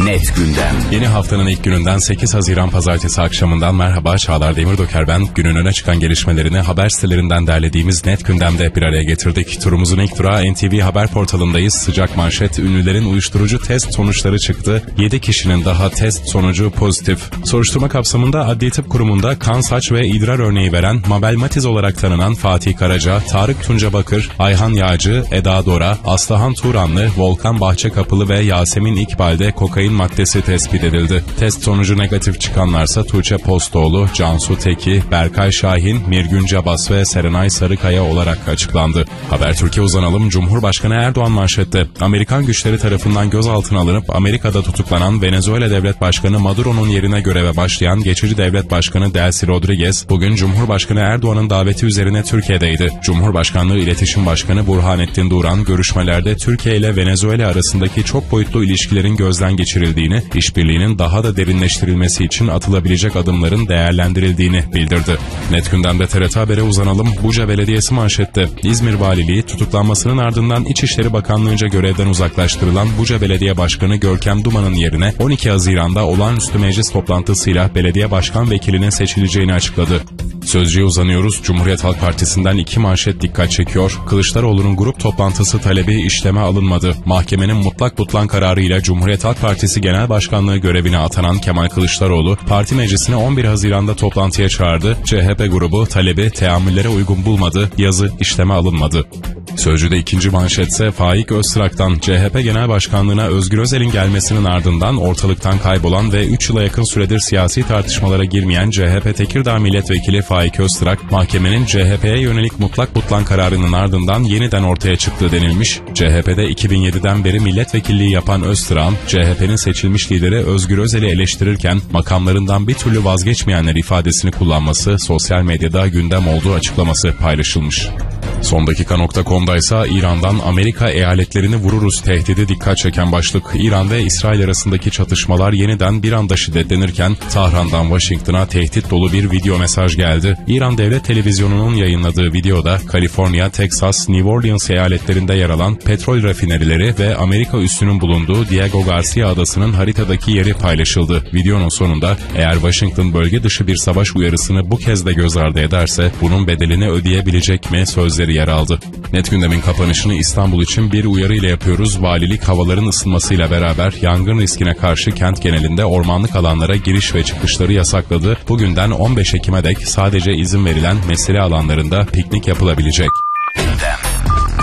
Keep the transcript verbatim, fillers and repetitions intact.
Net Gündem. Yeni haftanın ilk gününden sekiz Haziran Pazartesi akşamından merhaba. Çağlar Demirdoker ben. Günün öne çıkan gelişmelerini haber sitelerinden derlediğimiz Net Gündem'de bir araya getirdik. Turumuzun ilk durağı N T V Haber portalındayız. Sıcak manşet: ünlülerin uyuşturucu test sonuçları çıktı. yedi kişinin daha test sonucu pozitif. Soruşturma kapsamında Adli Tıp Kurumu'nda kan, saç ve idrar örneği veren, Mabel Matiz olarak tanınan Fatih Karaca, Tarık Tunca Bakır, Ayhan Yağcı, Eda Dora, Aslıhan Turanlı, Volkan Bahçekapılı ve Yasemin İkbal'de kokain maddesi tespit edildi. Test sonucu negatif çıkanlarsa Tuğçe Postoğlu, Cansu Teki, Berkay Şahin, Mirgün Cabas ve Serenay Sarıkaya olarak açıklandı. Habertürk'e uzanalım. Cumhurbaşkanı Erdoğan manşette. Amerikan güçleri tarafından gözaltına alınıp Amerika'da tutuklanan Venezuela Devlet Başkanı Maduro'nun yerine göreve başlayan geçici devlet başkanı Delcy Rodriguez, bugün Cumhurbaşkanı Erdoğan'ın daveti üzerine Türkiye'deydi. Cumhurbaşkanlığı İletişim Başkanı Burhanettin Duran, görüşmelerde Türkiye ile Venezuela arasındaki çok boyutlu ilişkilerin gözden geçirildiğini, işbirliğinin daha da derinleştirilmesi için atılabilecek adımların değerlendirildiğini bildirdi. Net Gündem'de T R T Haber'e uzanalım. Buca Belediyesi manşette. İzmir Valiliği, tutuklanmasının ardından İçişleri Bakanlığı'nca görevden uzaklaştırılan Buca Belediye Başkanı Görkem Duman'ın yerine on iki Haziran'da olağanüstü meclis toplantısıyla belediye başkan vekilinin seçileceğini açıkladı. Sözcü'ye uzanıyoruz. Cumhuriyet Halk Partisi'nden iki manşet dikkat çekiyor. Kılıçdaroğlu'nun grup toplantısı talebi işleme alınmadı. Mahkemenin mutlak butlan kararıyla Cumhuriyet Halk Partisi Genel Başkanlığı görevine atanan Kemal Kılıçdaroğlu, parti meclisine on bir Haziran'da toplantıya çağırdı. C H P grubu talebi teamüllere uygun bulmadı. Yazı işleme alınmadı. Sözcü'de ikinci manşetse Faik Öztrak'tan. C H P Genel Başkanlığı'na Özgür Özel'in gelmesinin ardından ortalıktan kaybolan ve üç yıla yakın süredir siyasi tartışmalara girmeyen C H P Tekirdağ Milletvekili Faik Öztrak, mahkemenin C H P'ye yönelik mutlak butlan kararının ardından yeniden ortaya çıktı denilmiş. C H P'de iki bin yediden beri milletvekilliği yapan Öztrak'ın C H P'nin seçilmiş lideri Özgür Özel'i eleştirirken makamlarından bir türlü vazgeçmeyenler ifadesini kullanması sosyal medyada gündem olduğu açıklaması paylaşılmış. Son dakika nokta com'da ise İran'dan Amerika eyaletlerini vururuz tehdidi dikkat çeken başlık. İran ve İsrail arasındaki çatışmalar yeniden bir anda şiddetlenirken Tahran'dan Washington'a tehdit dolu bir video mesaj geldi. İran Devlet Televizyonu'nun yayınladığı videoda Kaliforniya, Texas, New Orleans eyaletlerinde yer alan petrol rafinerileri ve Amerika üssünün bulunduğu Diego Garcia adasının haritadaki yeri paylaşıldı. Videonun sonunda eğer Washington bölge dışı bir savaş uyarısını bu kez de göz ardı ederse bunun bedelini ödeyebilecek mi sözleri yer aldı. Net Gündem'in kapanışını İstanbul için bir uyarı ile yapıyoruz. Valilik havaların ısınmasıyla beraber yangın riskine karşı kent genelinde ormanlık alanlara giriş ve çıkışları yasakladı. Bugünden on beş Ekim'e dek sadece izin verilen mesire alanlarında piknik yapılabilecek.